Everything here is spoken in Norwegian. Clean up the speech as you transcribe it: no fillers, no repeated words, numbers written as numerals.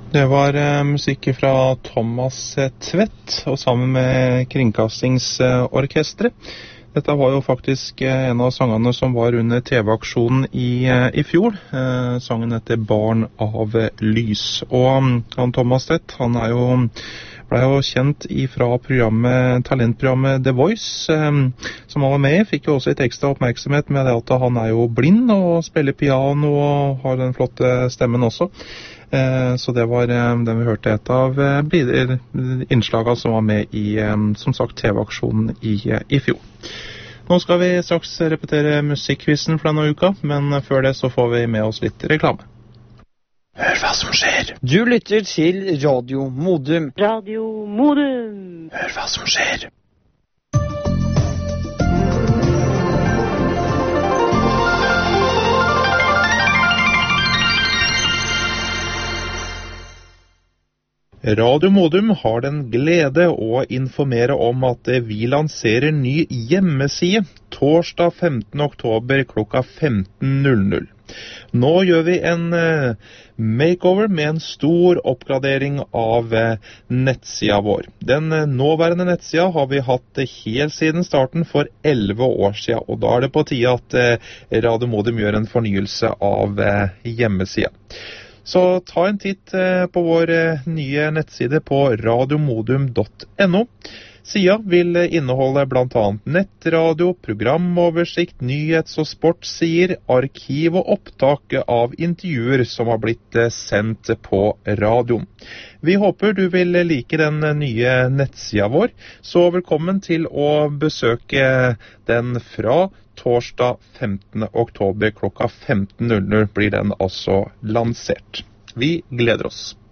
Det var musikk fra Thomas Tvedt, og sammen med Kringkastingsorkestret. Dette var jo faktisk en av sangene som var under TV-aksjonen i fjor. Sangen heter Barn av lys. Og han Thomas Tvedt, han ble jo kjent fra talentprogrammet The Voice, som han var med i. Fikk jo også et ekstra oppmerksomhet med det at han er jo blind og spiller piano og har den flotte stemmen også. Så det var den vi hørte et av innslagene som var med i, som sagt, TV-aksjonen i fjor. Nå skal vi straks repetere musikkquizen for denne uka, men før det så får vi med oss litt reklame. Hør hva som skjer. Du lytter til Radio Modum. Radio Modum. Hør hva som skjer. Radio Modum har den glede å informere om at vi lanserer ny hjemmeside torsdag 15. oktober klokka 15.00. Nå gjør vi en makeover med en stor oppgradering av nettsida vår. Den nåværende nettsida har vi hatt helt siden starten for 11 år siden, og da er det på tide at Radio Modum gjør en fornyelse av hjemmesida. Så ta en titt på vår nye nettside på radiomodum.no. Sida vil inneholde blant annet nettradio, programoversikt, nyhets- og sportssider, arkiv og opptak av intervjuer som har blitt sendt på radioen. Vi håper du vil like den nye nettsida vår, så velkommen til å besøke den fra torsdag 15. oktober klokka 15.00 blir den altså lansert. Vi gleder oss.